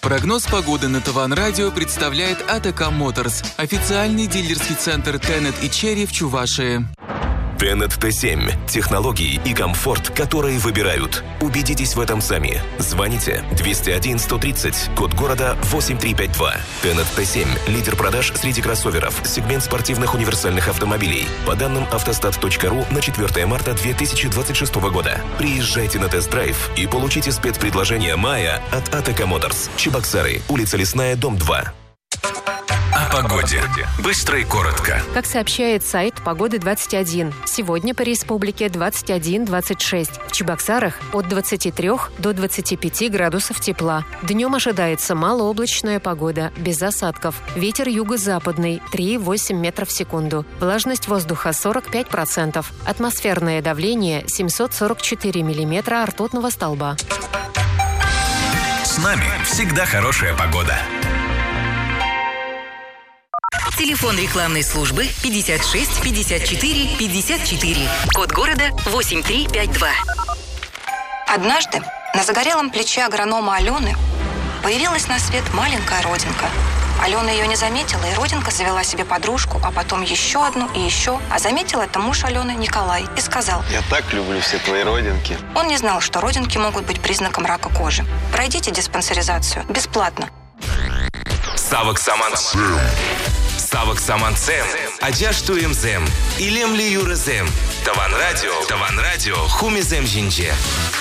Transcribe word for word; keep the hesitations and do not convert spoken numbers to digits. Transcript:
Прогноз погоды на Таван Радио представляет АТК Моторс, официальный дилерский центр Тенет и Черри в Чувашии. Тенет Т семь. Технологии и комфорт, которые выбирают. Убедитесь в этом сами. Звоните двести один сто тридцать, код города восемь три пять два. Тенет Т семь. Лидер продаж среди кроссоверов. Сегмент спортивных универсальных автомобилей. По данным автостат точка ру на четвёртое марта две тысячи двадцать шестого года. Приезжайте на тест-драйв и получите спецпредложение мая от АТК Моторс. Чебоксары. Улица Лесная, дом два. О погоде. Быстро и коротко. Как сообщает сайт «Погоды двадцать один», сегодня по республике двадцать один - двадцать шесть. В Чебоксарах от двадцати трёх до двадцати пяти градусов тепла. Днем ожидается малооблачная погода, без осадков. Ветер юго-западный три - восемь метров в секунду. Влажность воздуха сорок пять процентов. Атмосферное давление семьсот сорок четыре миллиметра ртутного столба. С нами всегда хорошая погода. Телефон рекламной службы пятьдесят шесть пятьдесят четыре пятьдесят четыре. Код города восемь три пять два. Однажды на загорелом плече агронома Алены появилась на свет маленькая родинка. Алена ее не заметила, и родинка завела себе подружку, а потом еще одну и еще. А заметил это муж Алены Николай и сказал: «Я так люблю все твои родинки». Он не знал, что родинки могут быть признаком рака кожи. Пройдите диспансеризацию бесплатно. Савоксамансем. Савоксамансем. Аджаштуемзем. Илемли юрезем. Таван радио. Таван радио. Хумизем жинже.